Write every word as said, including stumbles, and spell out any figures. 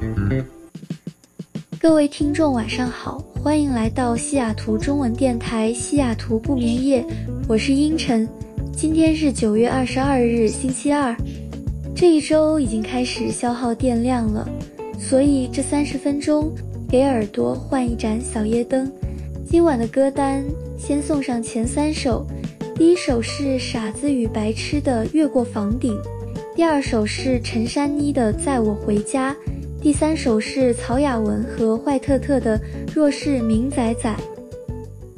各位听众晚上好，欢迎来到西雅图中文电台西雅图不眠夜，我是英晨。今天是九月二十二日星期二，这一周已经开始消耗电量了，所以这三十分钟给耳朵换一盏小夜灯。今晚的歌单先送上前三首，第一首是傻子与白痴的越过房顶，第二首是陈珊妮的载我回家，第三首是曹雅文和坏特特的若是明仔仔。